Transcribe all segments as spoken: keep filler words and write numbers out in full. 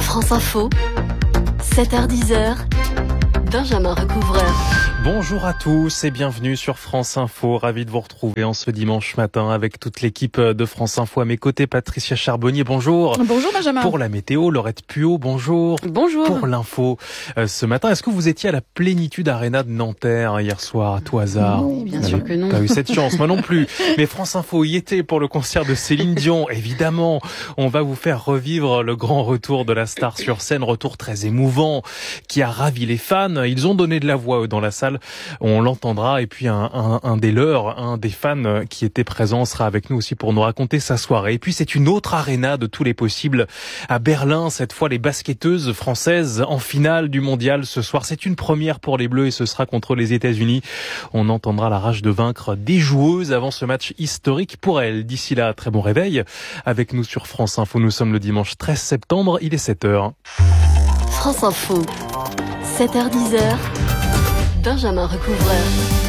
France Info, sept heures dix, Benjamin Recouvreur. Bonjour à tous et bienvenue sur France Info. Ravi de vous retrouver en ce dimanche matin avec toute l'équipe de France Info. À mes côtés, Patricia Charbonnier, bonjour. Bonjour Benjamin. Pour la météo, Laurette Puot, bonjour. Bonjour. Pour l'info, euh, ce matin, est-ce que vous étiez à la Plénitude Arena de Nanterre hein, hier soir, à tout hasard? Non, bien sûr que non. Pas eu cette chance, moi non plus. Mais France Info y était pour le concert de Céline Dion. Évidemment, on va vous faire revivre le grand retour de la star sur scène, retour très émouvant qui a ravi les fans. Ils ont donné de la voix eux, dans la salle. On l'entendra et puis un, un, un des leurs, un des fans qui était présent sera avec nous aussi pour nous raconter sa soirée. Et puis c'est une autre arena de tous les possibles à Berlin. Cette fois les basketteuses françaises en finale du mondial ce soir. C'est une première pour les Bleus et ce sera contre les États-Unis. On entendra la rage de vaincre des joueuses avant ce match historique pour elles. D'ici là, très bon réveil. Avec nous sur France Info, nous sommes le dimanche treize septembre, il est sept heures. France Info, sept heures dix, Benjamin Recouvreur.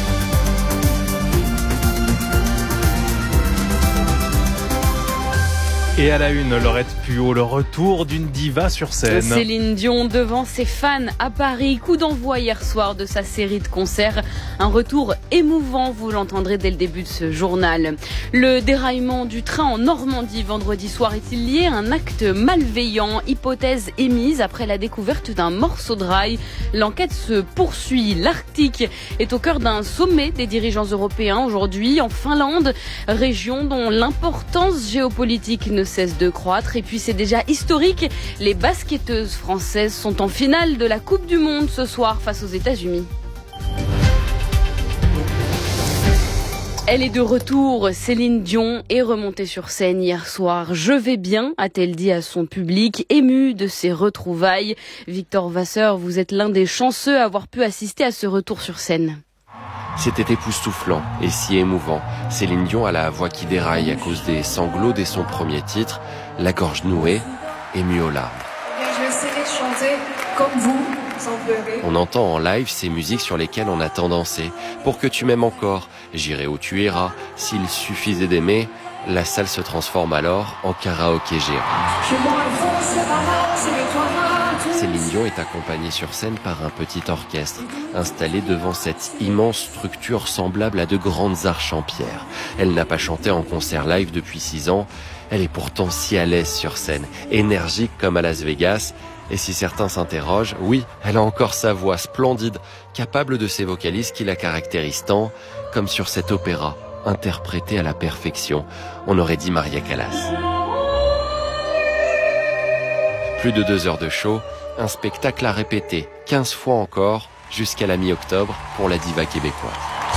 Et à la une, Laurette Puot, le retour d'une diva sur scène. Céline Dion devant ses fans à Paris. Coup d'envoi hier soir de sa série de concerts. Un retour émouvant, vous l'entendrez dès le début de ce journal. Le déraillement du train en Normandie vendredi soir est-il lié à un acte malveillant? Hypothèse émise après la découverte d'un morceau de rail. L'enquête se poursuit. L'Arctique est au cœur d'un sommet des dirigeants européens aujourd'hui en Finlande, région dont l'importance géopolitique ne cesse de croître. Et puis c'est déjà historique, les basketteuses françaises sont en finale de la Coupe du Monde ce soir face aux États-Unis. Elle est de retour, Céline Dion est remontée sur scène hier soir. Je vais bien, a-t-elle dit à son public, émue de ses retrouvailles. Victor Vasseur, vous êtes l'un des chanceux à avoir pu assister à ce retour sur scène. C'était époustouflant et si émouvant. Céline Dion a la voix qui déraille à cause des sanglots dès son premier titre, la gorge nouée, émue aux larmes. Je vais essayer de chanter comme vous, sans pleurer. On entend en live ces musiques sur lesquelles on a tant dansé. Pour que tu m'aimes encore, j'irai où tu iras. S'il suffisait d'aimer, la salle se transforme alors en karaoké géant. Céline Dion est accompagnée sur scène par un petit orchestre, installé devant cette immense structure semblable à de grandes arches en pierre. Elle n'a pas chanté en concert live depuis six ans. Elle est pourtant si à l'aise sur scène, énergique comme à Las Vegas. Et si certains s'interrogent, oui, elle a encore sa voix splendide, capable de ces vocalises qui la caractérisent tant, comme sur cet opéra, interprété à la perfection. On aurait dit Maria Callas. Plus de deux heures de show, un spectacle à répéter quinze fois encore jusqu'à la mi-octobre pour la diva québécoise.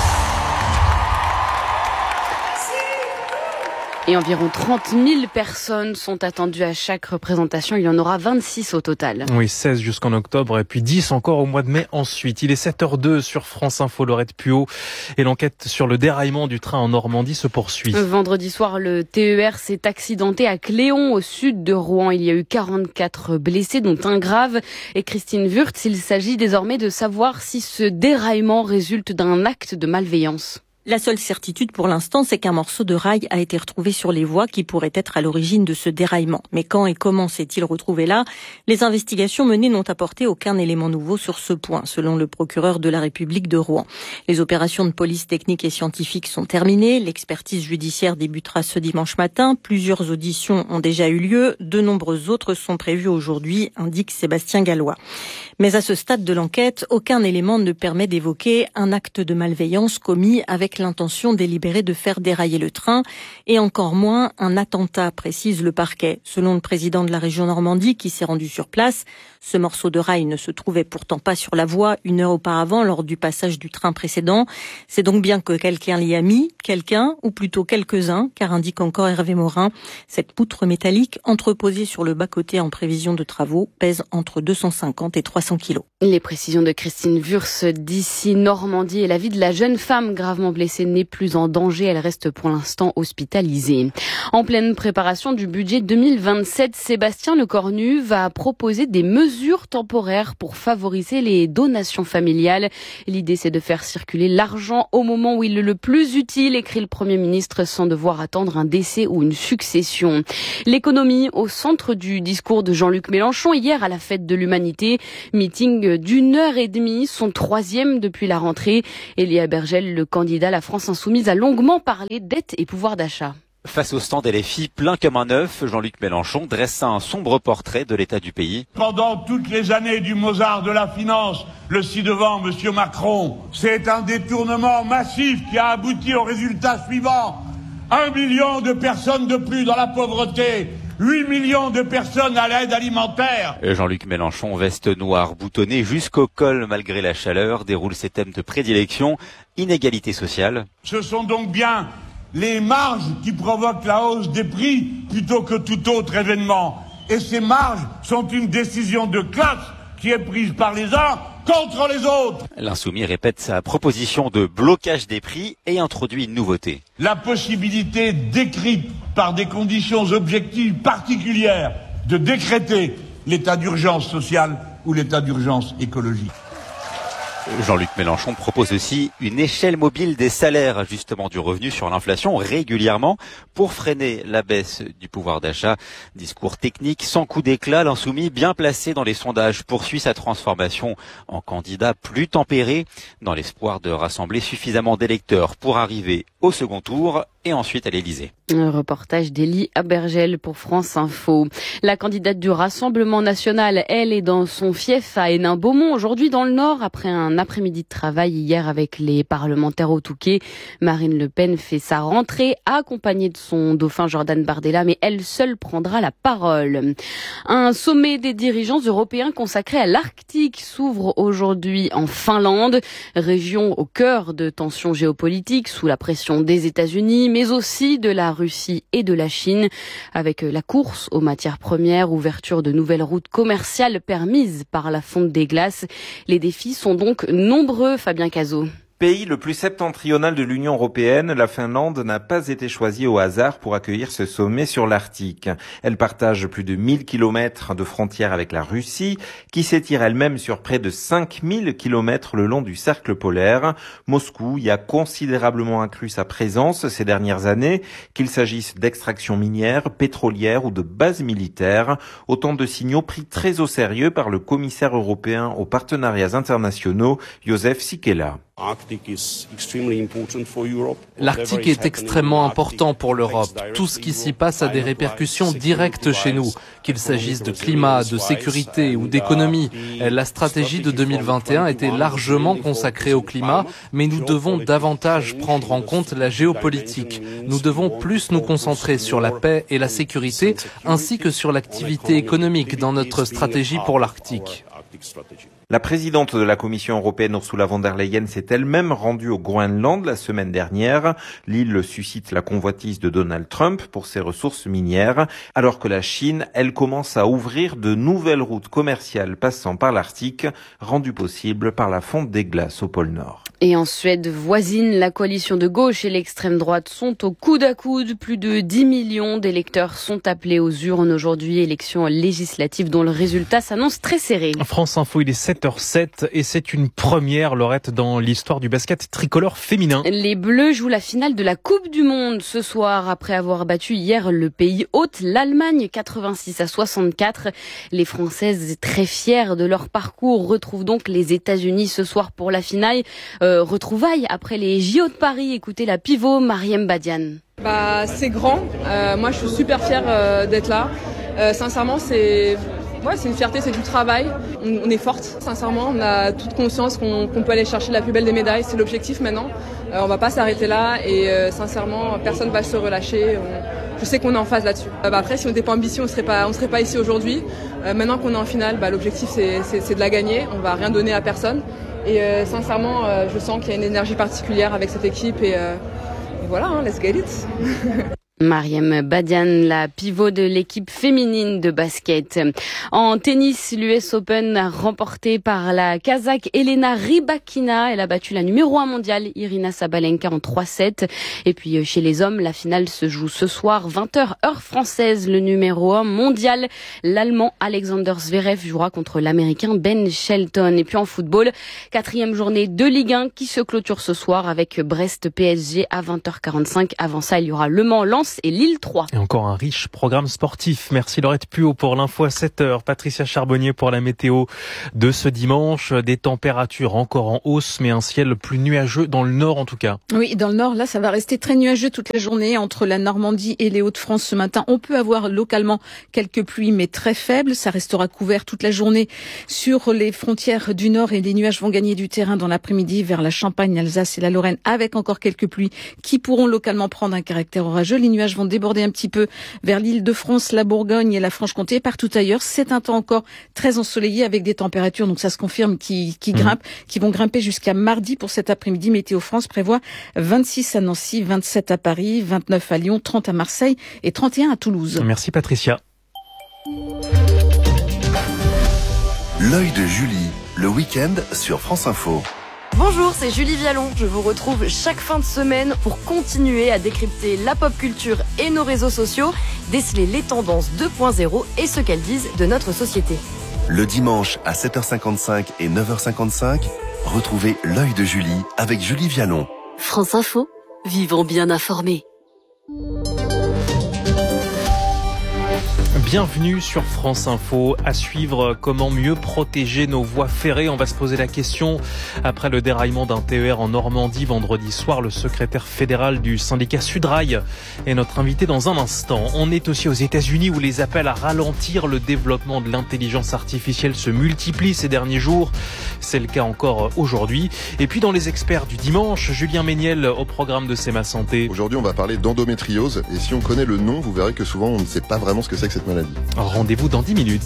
Et environ trente mille personnes sont attendues à chaque représentation. Il y en aura vingt-six au total. Oui, seize jusqu'en octobre et puis dix encore au mois de mai ensuite. Il est sept heures deux sur France Info, Laurette Puot. Et l'enquête sur le déraillement du train en Normandie se poursuit. Vendredi soir, le T E R s'est accidenté à Cléon, au sud de Rouen. Il y a eu quarante-quatre blessés, dont un grave. Et Christine Wurtz, il s'agit désormais de savoir si ce déraillement résulte d'un acte de malveillance. La seule certitude pour l'instant, c'est qu'un morceau de rail a été retrouvé sur les voies qui pourrait être à l'origine de ce déraillement. Mais quand et comment s'est-il retrouvé là? Les investigations menées n'ont apporté aucun élément nouveau sur ce point, selon le procureur de la République de Rouen. Les opérations de police technique et scientifique sont terminées. L'expertise judiciaire débutera ce dimanche matin. Plusieurs auditions ont déjà eu lieu. De nombreuses autres sont prévues aujourd'hui, indique Sébastien Gallois. Mais à ce stade de l'enquête, aucun élément ne permet d'évoquer un acte de malveillance commis avec l'intention délibérée de faire dérailler le train et encore moins un attentat, précise le parquet. Selon le président de la région Normandie qui s'est rendu sur place, ce morceau de rail ne se trouvait pourtant pas sur la voie une heure auparavant lors du passage du train précédent. C'est donc bien que quelqu'un l'y a mis, quelqu'un ou plutôt quelques-uns, car indique encore Hervé Morin, cette poutre métallique entreposée sur le bas-côté en prévision de travaux pèse entre deux cent cinquante et trois cents kilos. Les précisions de Christine Wurz d'ici Normandie et la vie de la jeune femme gravement blessée n'est plus en danger. Elle reste pour l'instant hospitalisée. En pleine préparation du budget deux mille vingt-sept, Sébastien Lecornu va proposer des mesures temporaires pour favoriser les donations familiales. L'idée, c'est de faire circuler l'argent au moment où il est le plus utile, écrit le Premier ministre, sans devoir attendre un décès ou une succession. L'économie au centre du discours de Jean-Luc Mélenchon hier à la fête de l'Humanité. Meeting d'une heure et demie, son troisième depuis la rentrée. Elie Abergel, le candidat à la France Insoumise, a longuement parlé dette et pouvoir d'achat. Face au stand L F I plein comme un œuf, Jean-Luc Mélenchon dressa un sombre portrait de l'état du pays. Pendant toutes les années du Mozart de la finance, le ci-devant, Monsieur Macron, c'est un détournement massif qui a abouti au résultat suivant. Un million de personnes de plus dans la pauvreté. huit millions de personnes à l'aide alimentaire. Jean-Luc Mélenchon, veste noire boutonnée jusqu'au col malgré la chaleur, déroule ses thèmes de prédilection, inégalité sociale. Ce sont donc bien les marges qui provoquent la hausse des prix plutôt que tout autre événement. Et ces marges sont une décision de classe qui est prise par les uns contre les autres. L'insoumis répète sa proposition de blocage des prix et introduit une nouveauté. La possibilité décrite par des conditions objectives particulières de décréter l'état d'urgence sociale ou l'état d'urgence écologique. Jean-Luc Mélenchon propose aussi une échelle mobile des salaires, ajustement du revenu sur l'inflation régulièrement pour freiner la baisse du pouvoir d'achat. Discours technique sans coup d'éclat, l'insoumis bien placé dans les sondages poursuit sa transformation en candidat plus tempéré dans l'espoir de rassembler suffisamment d'électeurs pour arriver au second tour et ensuite à l'Élysée. Un reportage d'Elie Abergel pour France Info. La candidate du Rassemblement national, elle, est dans son fief à Hénin-Beaumont, aujourd'hui dans le Nord, après un après-midi de travail hier avec les parlementaires au Touquet. Marine Le Pen fait sa rentrée, accompagnée de son dauphin Jordan Bardella, mais elle seule prendra la parole. Un sommet des dirigeants européens consacré à l'Arctique s'ouvre aujourd'hui en Finlande, région au cœur de tensions géopolitiques, sous la pression des États-Unis, mais aussi de la Russie et de la Chine, avec la course aux matières premières, ouverture de nouvelles routes commerciales permises par la fonte des glaces. Les défis sont donc nombreux, Fabien Cazot. Pays le plus septentrional de l'Union européenne, la Finlande n'a pas été choisie au hasard pour accueillir ce sommet sur l'Arctique. Elle partage plus de mille kilomètres de frontières avec la Russie, qui s'étire elle-même sur près de cinq mille kilomètres le long du cercle polaire. Moscou y a considérablement accru sa présence ces dernières années, qu'il s'agisse d'extraction minière, pétrolière ou de bases militaires. Autant de signaux pris très au sérieux par le commissaire européen aux partenariats internationaux, Josef Sikela. L'Arctique est extrêmement important pour l'Europe. Tout ce qui s'y passe a des répercussions directes chez nous, qu'il s'agisse de climat, de sécurité ou d'économie. La stratégie de deux mille vingt et un était largement consacrée au climat, mais nous devons davantage prendre en compte la géopolitique. Nous devons plus nous concentrer sur la paix et la sécurité, ainsi que sur l'activité économique dans notre stratégie pour l'Arctique. La présidente de la Commission européenne, Ursula von der Leyen, s'est elle-même rendue au Groenland la semaine dernière. L'île suscite la convoitise de Donald Trump pour ses ressources minières, alors que la Chine, elle, commence à ouvrir de nouvelles routes commerciales passant par l'Arctique, rendues possibles par la fonte des glaces au pôle Nord. Et en Suède voisine, la coalition de gauche et l'extrême droite sont au coude à coude. Plus de dix millions d'électeurs sont appelés aux urnes aujourd'hui. Élection législative dont le résultat s'annonce très serré. France Info, il est sept heures zéro sept et c'est une première, Laurette, dans l'histoire du basket tricolore féminin. Les Bleus jouent la finale de la Coupe du Monde ce soir après avoir battu hier le pays hôte, l'Allemagne, quatre-vingt-six à soixante-quatre. Les Françaises, très fières de leur parcours, retrouvent donc les États-Unis ce soir pour la finale. Euh, retrouvailles après les J O de Paris. Écoutez la pivot Marième Badiane. Bah, c'est grand. Euh, moi, je suis super fière euh, d'être là. Euh, sincèrement, c'est... Ouais, c'est une fierté, c'est du travail. On, on est forte, sincèrement. On a toute conscience qu'on, qu'on peut aller chercher la plus belle des médailles. C'est l'objectif maintenant. Euh, on va pas s'arrêter là et euh, sincèrement, personne va se relâcher. On, je sais qu'on est en phase là-dessus. Euh, bah après, si on n'était pas ambitieux, on serait pas, on serait pas ici aujourd'hui. Euh, maintenant qu'on est en finale, bah, l'objectif c'est, c'est, c'est de la gagner. On va rien donner à personne. Et euh, sincèrement, euh, je sens qu'il y a une énergie particulière avec cette équipe et, euh, et voilà, hein, let's get it. Mariam Badiane, la pivot de l'équipe féminine de basket. En tennis, l'U S Open remporté par la Kazakh Elena Rybakina. Elle a battu la numéro un mondiale Irina Sabalenka en trois sept. Et puis chez les hommes, la finale se joue ce soir, vingt heures heure française. Le numéro un mondial, l'Allemand Alexander Zverev jouera contre l'Américain Ben Shelton. Et puis en football, quatrième journée de Ligue un qui se clôture ce soir avec Brest P S G à vingt heures quarante-cinq. Avant ça, il y aura Le Mans, Lens et Lille trois. Et encore un riche programme sportif. Merci Laurette Puot pour l'info à sept heures. Patricia Charbonnier pour la météo de ce dimanche. Des températures encore en hausse, mais un ciel plus nuageux dans le nord en tout cas. Oui, dans le nord, là, ça va rester très nuageux toute la journée entre la Normandie et les Hauts-de-France ce matin. On peut avoir localement quelques pluies, mais très faibles. Ça restera couvert toute la journée sur les frontières du nord et les nuages vont gagner du terrain dans l'après-midi vers la Champagne, l'Alsace et la Lorraine avec encore quelques pluies qui pourront localement prendre un caractère orageux. Les nuages vont déborder un petit peu vers l'Île-de-France, la Bourgogne et la Franche-Comté. Partout ailleurs, c'est un temps encore très ensoleillé avec des températures, donc ça se confirme, qui, qui grimpent, mmh. qui vont grimper jusqu'à mardi pour cet après-midi. Météo France prévoit vingt-six à Nancy, vingt-sept à Paris, vingt-neuf à Lyon, trente à Marseille et trente et un à Toulouse. Merci Patricia. L'œil de Julie, le week-end sur France Info. Bonjour, c'est Julie Vialon. Je vous retrouve chaque fin de semaine pour continuer à décrypter la pop culture et nos réseaux sociaux, déceler les tendances deux point zéro et ce qu'elles disent de notre société. Le dimanche à sept heures cinquante-cinq et neuf heures cinquante-cinq, retrouvez l'œil de Julie avec Julie Vialon. France Info, vivons bien informés. Bienvenue sur France Info. À suivre, comment mieux protéger nos voies ferrées. On va se poser la question après le déraillement d'un T E R en Normandie vendredi soir. Le secrétaire fédéral du syndicat Sudrail est notre invité dans un instant. On est aussi aux États-Unis où les appels à ralentir le développement de l'intelligence artificielle se multiplient ces derniers jours. C'est le cas encore aujourd'hui. Et puis dans les experts du dimanche, Julien Méniel au programme de C'est ma santé. Aujourd'hui, on va parler d'endométriose. Et si on connaît le nom, vous verrez que souvent on ne sait pas vraiment ce que c'est que cette maladie. Rendez-vous dans dix minutes.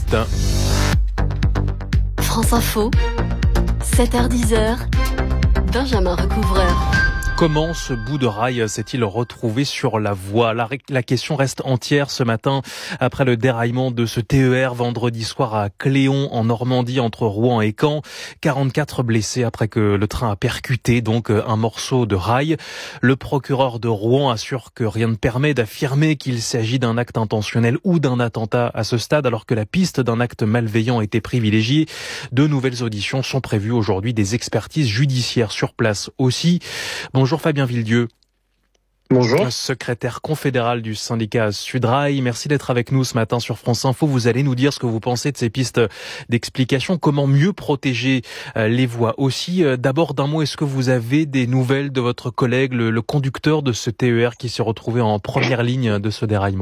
France Info, sept heures dix, Benjamin Recouvreur. Comment ce bout de rail s'est-il retrouvé sur la voie ? la, la question reste entière ce matin après le déraillement de ce T E R vendredi soir à Cléon en Normandie entre Rouen et Caen. quarante-quatre blessés après que le train a percuté donc un morceau de rail. Le procureur de Rouen assure que rien ne permet d'affirmer qu'il s'agit d'un acte intentionnel ou d'un attentat à ce stade alors que la piste d'un acte malveillant était privilégiée. De nouvelles auditions sont prévues aujourd'hui, des expertises judiciaires sur place aussi. Bon, Bonjour Fabien Villedieu. Bonjour. Secrétaire confédéral du syndicat Sudrail. Merci d'être avec nous ce matin sur France Info. Vous allez nous dire ce que vous pensez de ces pistes d'explication. Comment mieux protéger les voies aussi. D'abord d'un mot, est-ce que vous avez des nouvelles de votre collègue, le, le conducteur de ce T E R qui s'est retrouvé en première ligne de ce déraillement ?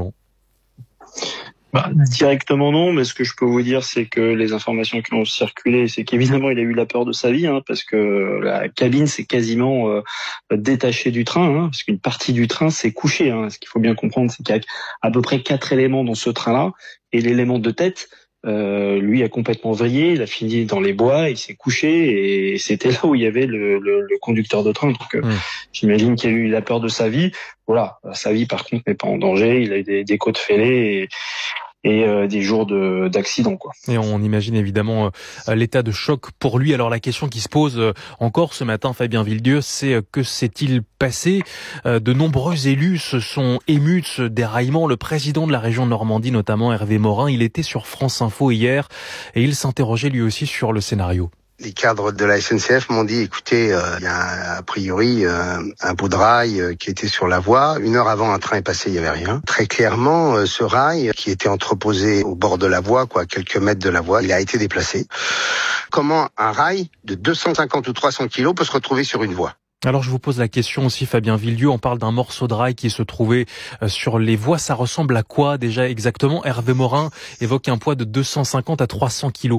Bah, directement non, mais ce que je peux vous dire, c'est que les informations qui ont circulé, c'est qu'évidemment il a eu la peur de sa vie, hein, parce que la cabine s'est quasiment euh, détachée du train, hein, parce qu'une partie du train s'est couchée. Hein. Ce qu'il faut bien comprendre, c'est qu'il y a à peu près quatre éléments dans ce train-là, et l'élément de tête, euh, lui a complètement vrillé, il a fini dans les bois, il s'est couché, et c'était là où il y avait le, le, le conducteur de train. Donc, euh, mmh. j'imagine qu'il a eu la peur de sa vie. Voilà, sa vie par contre n'est pas en danger. Il a eu des, des côtes fêlées et et euh, des jours de d'accident quoi. Et on imagine évidemment euh, l'état de choc pour lui. Alors la question qui se pose euh, encore ce matin, Fabien Villedieu, c'est euh, que s'est-il passé ? euh, De nombreux élus se sont émus de ce déraillement. Le président de la région de Normandie, notamment Hervé Morin, il était sur France Info hier et il s'interrogeait lui aussi sur le scénario. Les cadres de la S N C F m'ont dit, écoutez, il euh, y a a priori euh, un bout de rail euh, qui était sur la voie. Une heure avant, un train est passé, il y avait rien. Très clairement, euh, ce rail qui était entreposé au bord de la voie, quoi, à quelques mètres de la voie, il a été déplacé. Comment un rail de deux cent cinquante ou trois cents kilos peut se retrouver sur une voie ? Alors je vous pose la question aussi, Fabien Villedieu, on parle d'un morceau de rail qui se trouvait sur les voies. Ça ressemble à quoi déjà exactement ? Hervé Morin évoque un poids de deux cent cinquante à trois cents kilos.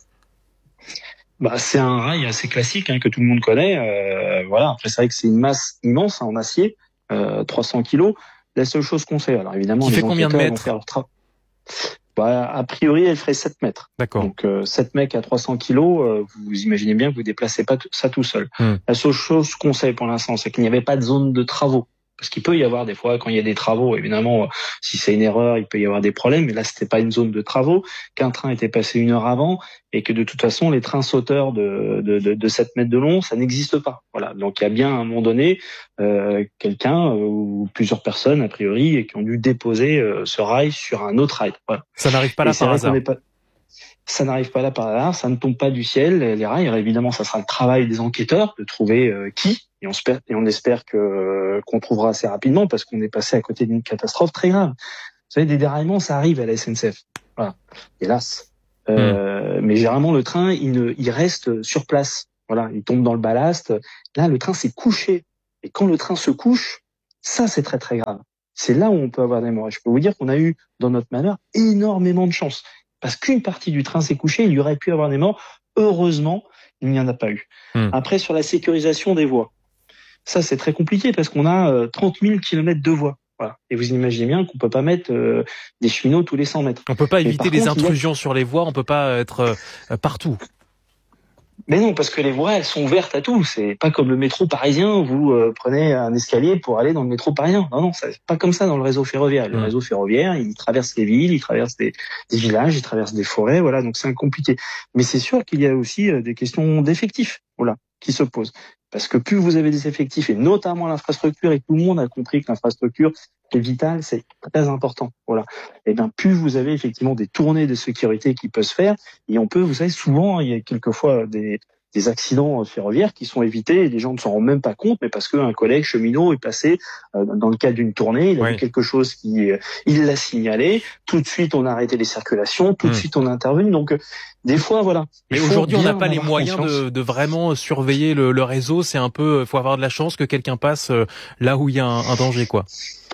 Bah, c'est un rail assez classique hein, que tout le monde connaît. Euh, voilà. Après, c'est vrai que c'est une masse immense hein, en acier, euh, trois cents kilos. La seule chose qu'on sait, alors évidemment, qui les fait combien de mètres leur tra... bah, a priori, elle ferait sept mètres. D'accord. Donc euh, sept mecs à trois cents kilos, euh, vous imaginez bien que vous déplacez pas tout, ça tout seul. Hum. La seule chose qu'on sait pour l'instant, c'est qu'il n'y avait pas de zone de travaux Parce qu'il peut y avoir des fois, quand il y a des travaux, évidemment, si c'est une erreur, il peut y avoir des problèmes, mais là, c'était pas une zone de travaux, qu'un train était passé une heure avant, et que de toute façon, les trains sauteurs de, de, de, de sept mètres de long, ça n'existe pas. Voilà. Donc, il y a bien, à un moment donné, euh, quelqu'un, euh, ou plusieurs personnes, a priori, et qui ont dû déposer euh, ce rail sur un autre rail. Voilà. Ça n'arrive pas là par hasard. Pas... Ça n'arrive pas là par hasard, ça ne tombe pas du ciel, les rails. Alors, évidemment, ça sera le travail des enquêteurs de trouver euh, qui. Et on espère, et on espère que qu'on trouvera assez rapidement parce qu'on est passé à côté d'une catastrophe très grave. Vous savez, des déraillements, ça arrive à la S N C F. Voilà, hélas. Euh, mmh. Mais généralement, le train, il, ne, il reste sur place. Voilà, il tombe dans le ballast. Là, le train s'est couché. Et quand le train se couche, ça, c'est très très grave. C'est là où on peut avoir des morts. Et je peux vous dire qu'on a eu dans notre malheur énormément de chance parce qu'une partie du train s'est couchée. Il y aurait pu avoir des morts. Heureusement, il n'y en a pas eu. Mmh. Après, sur la sécurisation des voies. Ça, c'est très compliqué parce qu'on a euh, trente mille kilomètres de voies. Voilà. Et vous imaginez bien qu'on peut pas mettre euh, des cheminots tous les cent mètres. On peut pas éviter les contre, intrusions a... sur les voies, on peut pas être euh, partout. Mais non, parce que les voies, elles sont ouvertes à tout. C'est pas comme le métro parisien, vous euh, prenez un escalier pour aller dans le métro parisien. Non, non, c'est pas comme ça dans le réseau ferroviaire. Le mmh. réseau ferroviaire, il traverse les villes, il traverse des, des villages, il traverse des forêts, voilà, donc c'est compliqué. Mais c'est sûr qu'il y a aussi euh, des questions d'effectifs, voilà, qui se posent. Parce que plus vous avez des effectifs, et notamment l'infrastructure, et tout le monde a compris que l'infrastructure est vitale, c'est très important. Voilà. Et bien, plus vous avez effectivement des tournées de sécurité qui peuvent se faire, et on peut, vous savez, souvent, il y a quelquefois des, des accidents ferroviaires qui sont évités, et les gens ne s'en rendent même pas compte, mais parce qu'un collègue cheminot est passé euh, dans le cadre d'une tournée, il a oui. vu quelque chose qui, euh, il l'a signalé, tout de suite on a arrêté les circulations, tout mmh. de suite on a intervenu, donc euh, des fois, voilà. Mais aujourd'hui, on n'a pas les moyens de, de vraiment surveiller le, le réseau. C'est un peu, faut avoir de la chance que quelqu'un passe là où il y a un, un danger, quoi.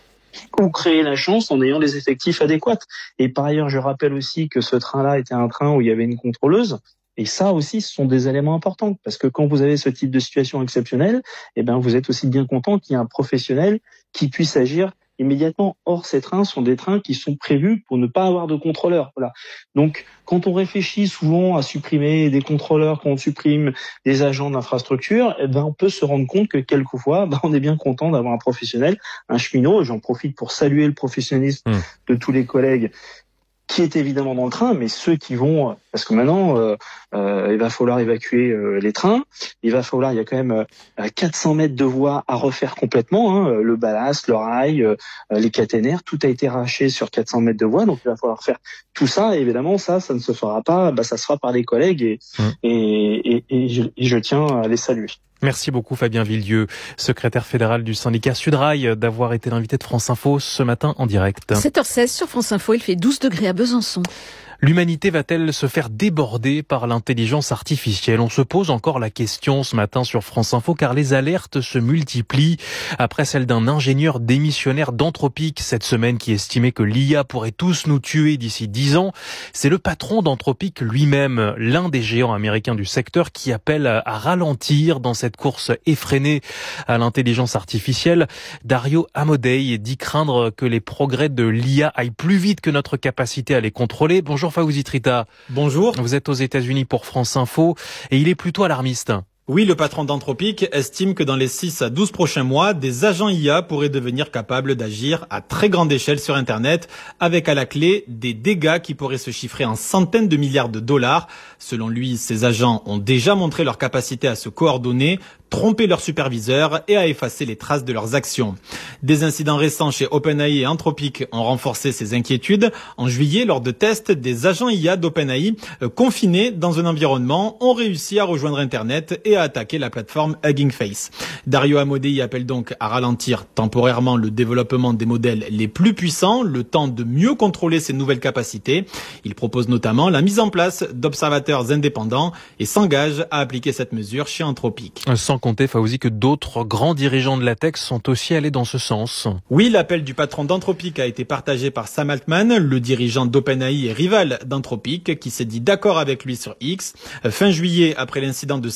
Ou créer la chance en ayant les effectifs adéquats. Et par ailleurs, je rappelle aussi que ce train-là était un train où il y avait une contrôleuse. Et ça aussi, ce sont des éléments importants. Parce que quand vous avez ce type de situation exceptionnelle, eh ben, vous êtes aussi bien content qu'il y ait un professionnel qui puisse agir immédiatement. Or, ces trains sont des trains qui sont prévus pour ne pas avoir de contrôleurs. Voilà. Donc, quand on réfléchit souvent à supprimer des contrôleurs, quand on supprime des agents d'infrastructure, eh ben, on peut se rendre compte que quelquefois, ben, on est bien content d'avoir un professionnel, un cheminot. J'en profite pour saluer le professionnalisme mmh. de tous les collègues qui est évidemment dans le train, mais ceux qui vont, parce que maintenant, euh, euh, il va falloir évacuer euh, les trains, il va falloir, il y a quand même euh, quatre cents mètres de voies à refaire complètement, hein, le ballast, le rail, euh, les caténaires, tout a été arraché sur quatre cents mètres de voies, donc il va falloir faire tout ça, et évidemment, ça, ça ne se fera pas, bah, ça se fera par les collègues, et, mmh. et, et, et, je, et je tiens à les saluer. Merci beaucoup Fabien Villedieu, secrétaire fédéral du syndicat Sudrail, d'avoir été l'invité de France Info ce matin en direct. sept heures seize sur France Info, il fait douze degrés à Besançon. L'humanité va-t-elle se faire déborder par l'intelligence artificielle ? On se pose encore la question ce matin sur France Info car les alertes se multiplient après celle d'un ingénieur démissionnaire d'Anthropic cette semaine qui estimait que l'I A pourrait tous nous tuer d'ici dix ans. C'est le patron d'Anthropic lui-même, l'un des géants américains du secteur qui appelle à ralentir dans cette course effrénée à l'intelligence artificielle. Dario Amodei dit craindre que les progrès de l'I A aillent plus vite que notre capacité à les contrôler. Bonjour Fawzi Trita. Bonjour. Vous êtes aux États-Unis pour France Info et il est plutôt alarmiste. Oui, le patron d'Anthropic estime que dans les six à douze prochains mois, des agents I A pourraient devenir capables d'agir à très grande échelle sur Internet, avec à la clé des dégâts qui pourraient se chiffrer en centaines de milliards de dollars. Selon lui, ces agents ont déjà montré leur capacité à se coordonner, tromper leurs superviseurs et à effacer les traces de leurs actions. Des incidents récents chez OpenAI et Anthropic ont renforcé ces inquiétudes. En juillet, lors de tests, des agents I A d'OpenAI euh, confinés dans un environnement ont réussi à rejoindre Internet et à attaquer la plateforme Hugging Face. Dario Amodei appelle donc à ralentir temporairement le développement des modèles les plus puissants, le temps de mieux contrôler ces nouvelles capacités. Il propose notamment la mise en place d'observateurs indépendants et s'engage à appliquer cette mesure chez Anthropic. Sans compter, Fawzi, que d'autres grands dirigeants de la tech sont aussi allés dans ce sens. Oui, l'appel du patron d'Anthropic a été partagé par Sam Altman, le dirigeant d'OpenAI et rival d'Anthropic, qui s'est dit d'accord avec lui sur X. Fin juillet, après l'incident de sécurité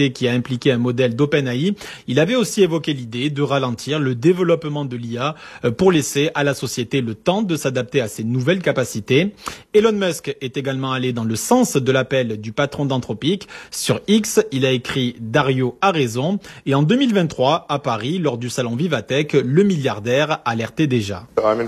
société qui a impliqué un modèle d'OpenAI. Il avait aussi évoqué l'idée de ralentir le développement de l'I A pour laisser à la société le temps de s'adapter à ces nouvelles capacités. Elon Musk est également allé dans le sens de l'appel du patron d'Anthropic. Sur X, il a écrit « Dario a raison ». Et en deux mille vingt-trois, à Paris, lors du salon Vivatech, le milliardaire alertait déjà.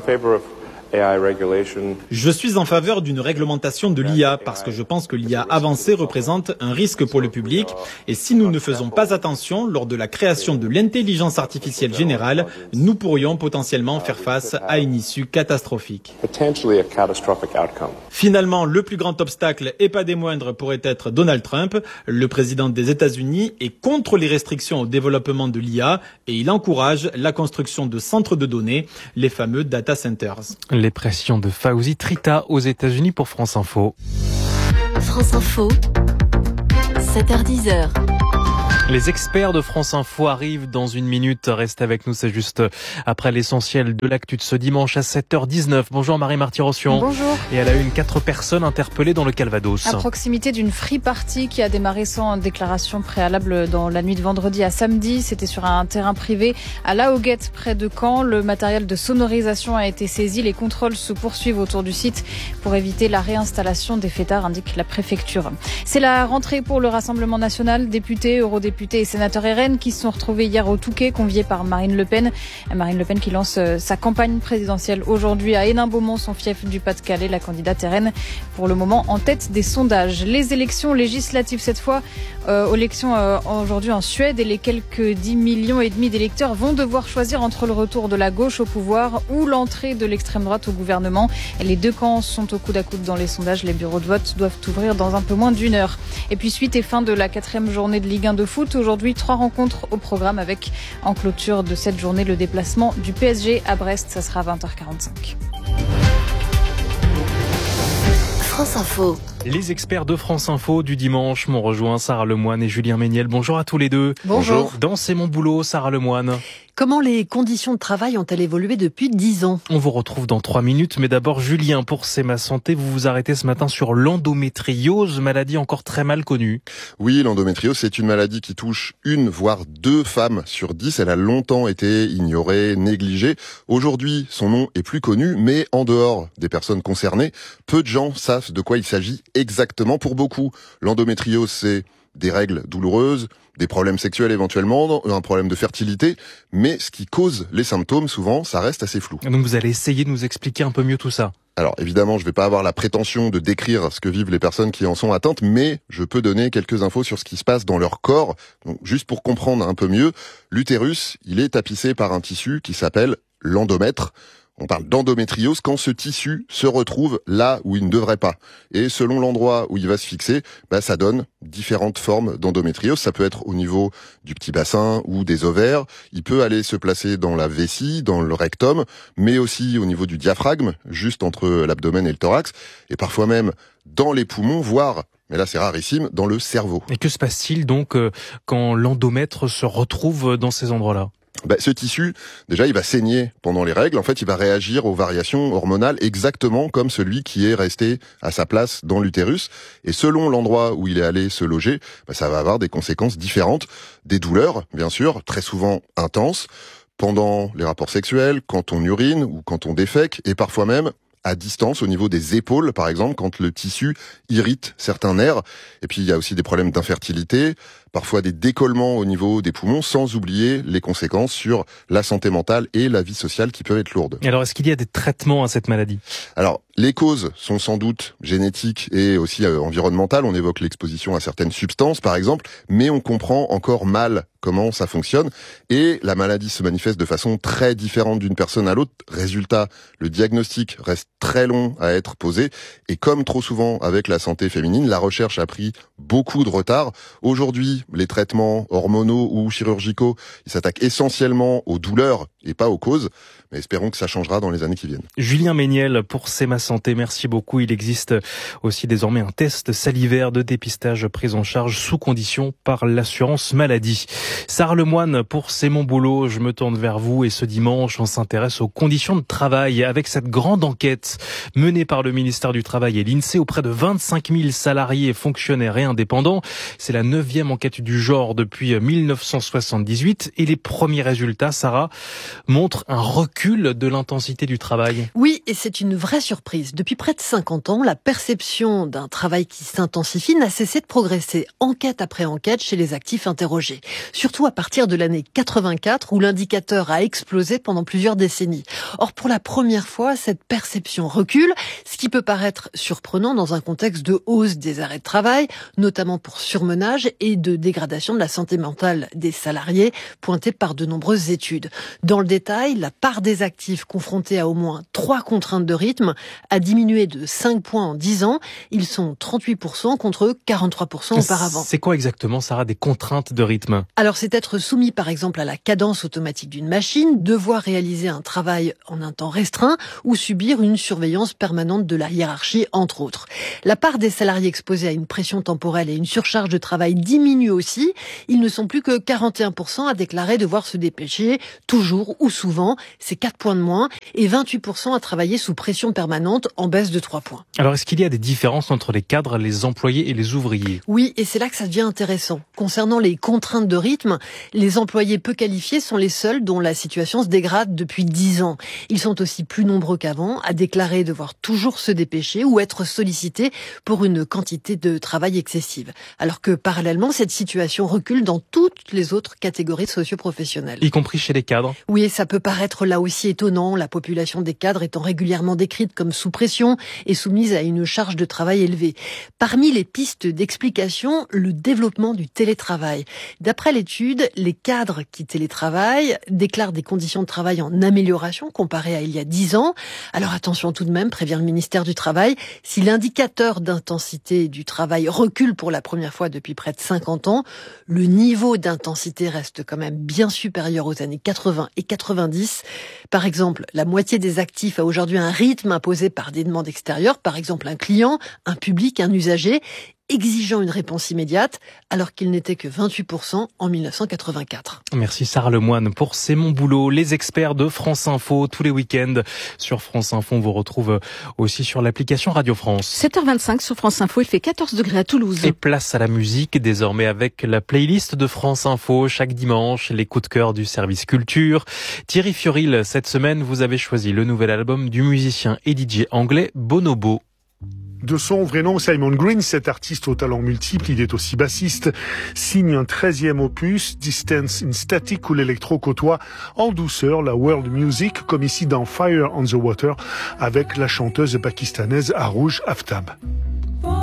Je suis en faveur d'une réglementation de l'I A parce que je pense que l'I A avancée représente un risque pour le public et si nous ne faisons pas attention lors de la création de l'intelligence artificielle générale, nous pourrions potentiellement faire face à une issue catastrophique. Finalement, le plus grand obstacle, et pas des moindres, pourrait être Donald Trump. Le président des États-Unis est contre les restrictions au développement de l'I A et il encourage la construction de centres de données, les fameux data centers. Les pressions de Fawzi Trita aux États-Unis pour France Info. France Info, sept heures dix. Les experts de France Info arrivent dans une minute. Restez avec nous, c'est juste après l'essentiel de l'actu de ce dimanche à sept heures dix-neuf. Bonjour Marie-Marty Rossian. Bonjour. Et à la une, quatre personnes interpellées dans le Calvados. À proximité d'une free party qui a démarré sans déclaration préalable dans la nuit de vendredi à samedi. C'était sur un terrain privé à La Hoguette, près de Caen. Le matériel de sonorisation a été saisi. Les contrôles se poursuivent autour du site pour éviter la réinstallation des fêtards, indique la préfecture. C'est la rentrée pour le Rassemblement national. Députés, eurodéputés, députés et sénateurs R N qui se sont retrouvés hier au Touquet, conviés par Marine Le Pen. Marine Le Pen qui lance sa campagne présidentielle aujourd'hui à Hénin-Beaumont, son fief du Pas-de-Calais, la candidate R N pour le moment en tête des sondages. Les élections législatives cette fois, euh, élections euh, aujourd'hui en Suède et les quelques dix millions et demi d'électeurs vont devoir choisir entre le retour de la gauche au pouvoir ou l'entrée de l'extrême droite au gouvernement. Les deux camps sont au coude à coude dans les sondages. Les bureaux de vote doivent ouvrir dans un peu moins d'une heure. Et puis suite et fin de la quatrième journée de Ligue un de foot. Aujourd'hui, trois rencontres au programme avec en clôture de cette journée le déplacement du P S G à Brest. Ça sera à vingt heures quarante-cinq. France Info. Les experts de France Info du dimanche m'ont rejoint Sarah Lemoine et Julien Méniel. Bonjour à tous les deux. Bonjour. Dans C'est mon boulot, Sarah Lemoine. Comment les conditions de travail ont-elles évolué depuis dix ans ? On vous retrouve dans trois minutes, mais d'abord Julien, pour C'est ma santé, vous vous arrêtez ce matin sur l'endométriose, maladie encore très mal connue. Oui, l'endométriose, c'est une maladie qui touche une, voire deux femmes sur dix. Elle a longtemps été ignorée, négligée. Aujourd'hui, son nom est plus connu, mais en dehors des personnes concernées, peu de gens savent de quoi il s'agit exactement. Pour beaucoup, l'endométriose, c'est des règles douloureuses, des problèmes sexuels éventuellement, un problème de fertilité, mais ce qui cause les symptômes, souvent, ça reste assez flou. Donc vous allez essayer de nous expliquer un peu mieux tout ça. Alors évidemment, je vais pas avoir la prétention de décrire ce que vivent les personnes qui en sont atteintes, mais je peux donner quelques infos sur ce qui se passe dans leur corps. Donc, juste pour comprendre un peu mieux, l'utérus, il est tapissé par un tissu qui s'appelle l'endomètre. On parle d'endométriose quand ce tissu se retrouve là où il ne devrait pas. Et selon l'endroit où il va se fixer, bah, ça donne différentes formes d'endométriose. Ça peut être au niveau du petit bassin ou des ovaires. Il peut aller se placer dans la vessie, dans le rectum, mais aussi au niveau du diaphragme, juste entre l'abdomen et le thorax. Et parfois même dans les poumons, voire, mais là c'est rarissime, dans le cerveau. Et que se passe-t-il donc euh, quand l'endomètre se retrouve dans ces endroits-là ? Bah, ce tissu, déjà, il va saigner pendant les règles. En fait, il va réagir aux variations hormonales exactement comme celui qui est resté à sa place dans l'utérus. Et selon l'endroit où il est allé se loger, bah, ça va avoir des conséquences différentes. Des douleurs, bien sûr, très souvent intenses, pendant les rapports sexuels, quand on urine ou quand on défèque, et parfois même à distance, au niveau des épaules, par exemple, quand le tissu irrite certains nerfs. Et puis, il y a aussi des problèmes d'infertilité, parfois des décollements au niveau des poumons, sans oublier les conséquences sur la santé mentale et la vie sociale qui peuvent être lourdes. Et alors, est-ce qu'il y a des traitements à cette maladie ? Alors, les causes sont sans doute génétiques et aussi euh, environnementales. On évoque l'exposition à certaines substances, par exemple, mais on comprend encore mal comment ça fonctionne. Et la maladie se manifeste de façon très différente d'une personne à l'autre. Résultat, le diagnostic reste très long à être posé. Et comme trop souvent avec la santé féminine, la recherche a pris beaucoup de retard. Aujourd'hui, les traitements hormonaux ou chirurgicaux, ils s'attaquent essentiellement aux douleurs et pas aux causes. Mais espérons que ça changera dans les années qui viennent. Julien Méniel pour C'est ma santé, merci beaucoup. Il existe aussi désormais un test salivaire de dépistage pris en charge sous condition par l'assurance maladie. Sarah Lemoine pour C'est mon boulot, je me tourne vers vous et ce dimanche on s'intéresse aux conditions de travail avec cette grande enquête menée par le ministère du Travail et l'INSEE auprès de vingt-cinq mille salariés, fonctionnaires et indépendants. C'est la neuvième enquête enquête du genre depuis mille neuf cent soixante-dix-huit et les premiers résultats, Sarah, montrent un recul de l'intensité du travail. Oui, et c'est une vraie surprise. Depuis près de cinquante ans, la perception d'un travail qui s'intensifie n'a cessé de progresser, enquête après enquête, chez les actifs interrogés. Surtout à partir de l'année quatre-vingt-quatre, où l'indicateur a explosé pendant plusieurs décennies. Or, pour la première fois, cette perception recule, ce qui peut paraître surprenant dans un contexte de hausse des arrêts de travail, notamment pour surmenage et de dégradation de la santé mentale des salariés, pointée par de nombreuses études. Dans le détail, la part des actifs confrontés à au moins trois contraintes de rythme a diminué de cinq points en dix ans. Ils sont trente-huit pour cent contre quarante-trois pour cent auparavant. C'est quoi exactement, Sarah, des contraintes de rythme? Alors, c'est être soumis, par exemple, à la cadence automatique d'une machine, devoir réaliser un travail en un temps restreint ou subir une surveillance permanente de la hiérarchie, entre autres. La part des salariés exposés à une pression temporelle et une surcharge de travail diminue aussi. Ils ne sont plus que quarante et un pour cent à déclarer devoir se dépêcher, toujours ou souvent, c'est quatre points de moins, et vingt-huit pour cent à travailler sous pression permanente, en baisse de trois points. Alors, est-ce qu'il y a des différences entre les cadres, les employés et les ouvriers? Oui, et c'est là que ça devient intéressant. Concernant les contraintes de rythme, les employés peu qualifiés sont les seuls dont la situation se dégrade depuis dix ans. Ils sont aussi plus nombreux qu'avant à déclarer devoir toujours se dépêcher ou être sollicités pour une quantité de travail excessive. Alors que parallèlement, cette situation recule dans toutes les autres catégories socio-professionnelles. Y compris chez les cadres? Oui, et ça peut paraître là aussi étonnant, la population des cadres étant régulièrement décrite comme sous pression et soumise à une charge de travail élevée. Parmi les pistes d'explication, le développement du télétravail. D'après l'étude, les cadres qui télétravaillent déclarent des conditions de travail en amélioration comparées à il y a dix ans. Alors attention tout de même, prévient le ministère du Travail, si l'indicateur d'intensité du travail recule pour la première fois depuis près de cinquante ans, le niveau d'intensité reste quand même bien supérieur aux années quatre-vingts et quatre-vingt-dix. Par exemple, la moitié des actifs a aujourd'hui un rythme imposé par des demandes extérieures, par exemple un client, un public, un usager, exigeant une réponse immédiate, alors qu'il n'était que vingt-huit pour cent en mille neuf cent quatre-vingt-quatre. Merci Sarah Lemoine pour C'est mon boulot. Les experts de France Info, tous les week-ends sur France Info. On vous retrouve aussi sur l'application Radio France. sept heures vingt-cinq sur France Info, il fait quatorze degrés à Toulouse. Et place à la musique, désormais avec la playlist de France Info. Chaque dimanche, les coups de cœur du service culture. Thierry Fioril, cette semaine, vous avez choisi le nouvel album du musicien et D J anglais Bonobo. De son vrai nom, Simon Green, cet artiste au talent multiple, il est aussi bassiste, signe un treizième opus, Distance in Static, où l'électro côtoie en douceur la world music, comme ici dans Fire on the Water, avec la chanteuse pakistanaise Arooj Aftab.